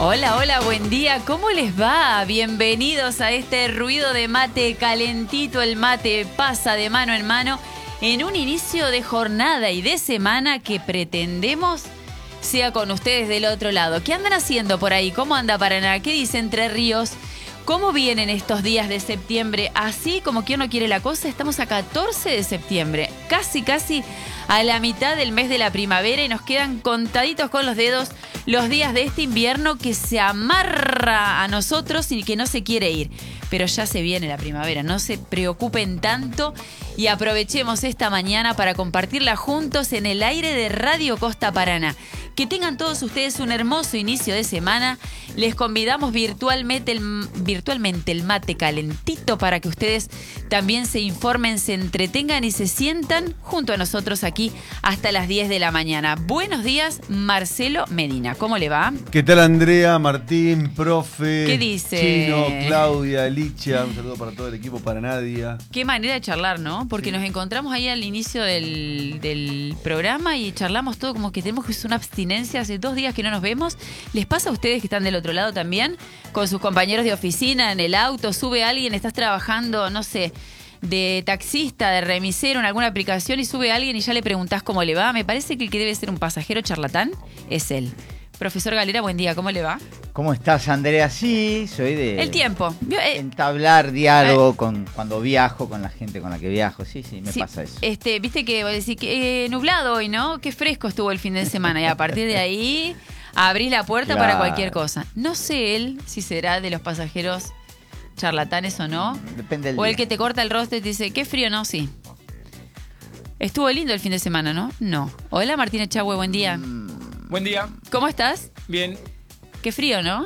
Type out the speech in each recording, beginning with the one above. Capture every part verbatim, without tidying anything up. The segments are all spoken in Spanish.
Hola, hola, buen día. ¿Cómo les va? Bienvenidos a este ruido de mate calentito. El mate pasa de mano en mano en un inicio de jornada y de semana que pretendemos sea con ustedes del otro lado. ¿Qué andan haciendo por ahí? ¿Cómo anda Paraná? ¿Qué dice Entre Ríos? ¿Cómo vienen estos días de septiembre? Así como quien no quiere la cosa, estamos a catorce de septiembre, casi casi a la mitad del mes de la primavera y nos quedan contaditos con los dedos los días de este invierno que se amarra a nosotros y que no se quiere ir. Pero ya se viene la primavera, no se preocupen tanto y aprovechemos esta mañana para compartirla juntos en el aire de Radio Costa Paraná. Que tengan todos ustedes un hermoso inicio de semana. Les convidamos virtualmente el, virtualmente el mate calentito para que ustedes también se informen, se entretengan y se sientan junto a nosotros aquí hasta las diez de la mañana. Buenos días, Marcelo Medina. ¿Cómo le va? ¿Qué tal, Andrea, Martín, profe? ¿Qué dice? Chino, Claudia, Licha. Un saludo para todo el equipo, para Nadia. Qué manera de charlar, ¿no? Porque sí, nos encontramos ahí al inicio del, del programa y charlamos todo como que tenemos que hacer una abstinencia. Hace dos días que no nos vemos. ¿Les pasa a ustedes que están del otro lado también? Con sus compañeros de oficina, en el auto, sube alguien, estás trabajando, no sé, de taxista, de remisero en alguna aplicación y sube alguien y ya le preguntás cómo le va. Me parece que el que debe ser un pasajero charlatán es él. Profesor Galera, buen día, ¿cómo le va? ¿Cómo estás, Andrea? Sí, soy de... El tiempo. Eh, entablar diálogo eh, con cuando viajo, con la gente con la que viajo. Sí, sí, me sí, pasa eso. Este, viste que, voy a decir, que eh, nublado hoy, ¿no? Qué fresco estuvo el fin de semana. Y a partir de ahí, abrís la puerta claro. para cualquier cosa. No sé él si será de los pasajeros charlatanes o no. Depende del O día. el que te corta el rostro y te dice, qué frío, no, sí. Estuvo lindo el fin de semana, ¿no? No. Hola, Martín Echagüe, buen día. Mm. Buen día. ¿Cómo estás? Bien. Qué frío, ¿no?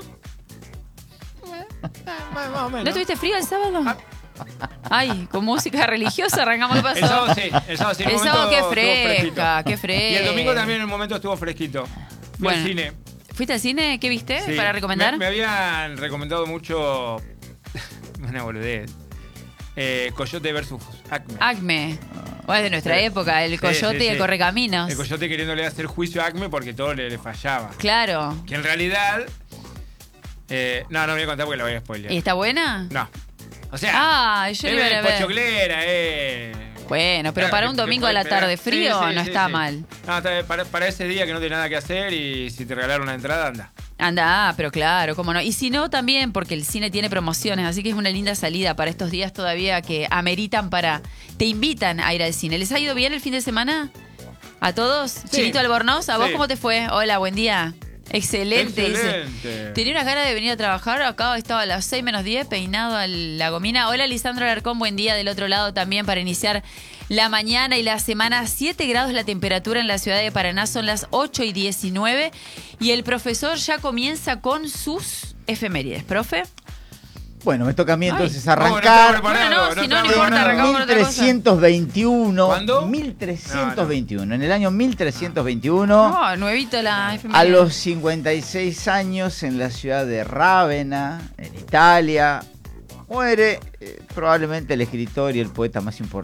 Más, más o menos. ¿No tuviste frío el sábado? Ah. Ay, con música religiosa arrancamos. ¿Qué pasó? El sábado sí, el sábado sí. El, el sábado qué fresca, qué fresca. fresca. Y el domingo también en el momento estuvo fresquito. Fui bueno, al cine. ¿Fuiste al cine? ¿Qué viste Sí. para recomendar? Me, me habían recomendado mucho... Una boludez. Eh, Coyote versus Acme. Acme. Bueno, es de nuestra sí. época, el Coyote sí, sí, y el sí. Correcaminos. El Coyote queriéndole hacer juicio a Acme porque todo le, le fallaba. Claro. Que en realidad... Eh, no, no me voy a contar porque la voy a spoilear. ¿Y está buena? No. O sea... Ah, yo le voy a ver. Pochoclera, eh... Bueno, pero para un domingo a la tarde frío sí, sí, no sí, está sí. mal. No, para, para ese día que no tiene nada que hacer y si te regalaron una entrada, anda. Anda, pero claro, cómo no. Y si no, también porque el cine tiene promociones, así que es una linda salida para estos días todavía que ameritan para... Te invitan a ir al cine. ¿Les ha ido bien el fin de semana? ¿A todos? Sí. Chinito Albornoz, ¿a vos sí. cómo te fue? Hola, buen día. Excelente, Excelente. Dice. Tenía unas ganas de venir a trabajar. Acá estaba a las seis menos diez, peinado a la gomina. Hola, Lisandro Alarcón, buen día del otro lado también para iniciar la mañana y la semana. siete grados la temperatura en la ciudad de Paraná, son las ocho y diecinueve. Y el profesor ya comienza con sus efemérides. ¿Profe? Bueno, me toca a mí entonces Ay. No, arrancar. no, no, no, no, si no, no importa, arrancamos con otra cosa. mil trescientos veintiuno. ¿Cuándo? mil trescientos veintiuno. No, no. En el año mil trescientos veintiuno. No, nuevito la efeméride. A los cincuenta y seis años, en la ciudad de Rávena, en Italia, muere eh, probablemente el escritor y el poeta más importante